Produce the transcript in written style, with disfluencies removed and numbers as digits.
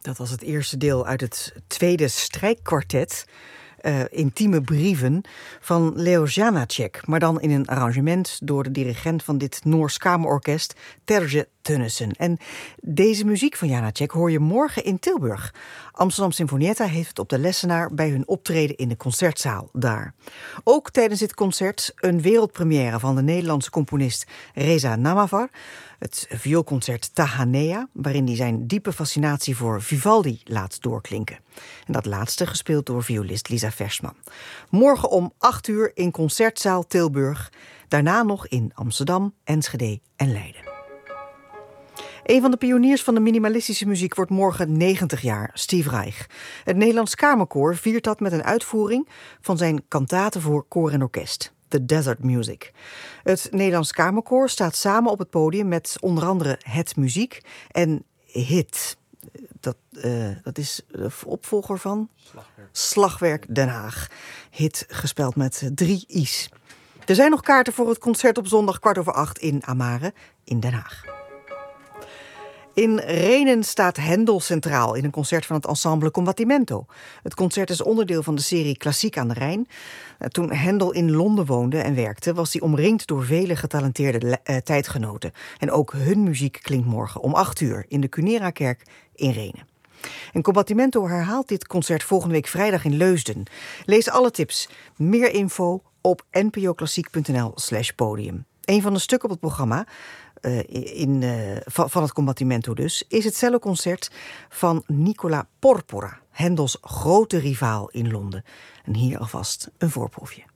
Dat was het eerste deel uit het tweede strijkkwartet, Intieme brieven, van Leo Janáček, maar dan in een arrangement door de dirigent van dit Noors Kamerorkest, Terje Tønnesen. En deze muziek van Janáček hoor je morgen in Tilburg. Amsterdam Sinfonietta heeft het op de Lessenaar bij hun optreden in de concertzaal daar. Ook tijdens dit concert een wereldpremière van de Nederlandse componist Reza Namavar, het vioolconcert Tahanea, waarin hij zijn diepe fascinatie voor Vivaldi laat doorklinken. En dat laatste gespeeld door violist Lisa Versman. Morgen om 8:00 in Concertzaal Tilburg. Daarna nog in Amsterdam, Enschede en Leiden. Een van de pioniers van de minimalistische muziek wordt morgen 90 jaar, Steve Reich. Het Nederlands Kamerkoor viert dat met een uitvoering van zijn kantaten voor koor en orkest, The Desert Music. Het Nederlands Kamerkoor staat samen op het podium met onder andere Het Muziek en HIT. Dat is de opvolger van Slagwerk Den Haag. HIT gespeld met 3 i's. Er zijn nog kaarten voor het concert op zondag 7:15 in Amare in Den Haag. In Rhenen staat Händel centraal in een concert van het ensemble Combattimento. Het concert is onderdeel van de serie Klassiek aan de Rijn. Toen Händel in Londen woonde en werkte, was hij omringd door vele getalenteerde tijdgenoten. En ook hun muziek klinkt morgen om 8:00 in de Cunera-kerk in Rhenen. En Combattimento herhaalt dit concert volgende week vrijdag in Leusden. Lees alle tips, meer info op npoklassiek.nl/podium. Een van de stukken op het programma van het Combattimento dus is het celloconcert van Nicola Porpora, Händels grote rivaal in Londen. En hier alvast een voorproefje.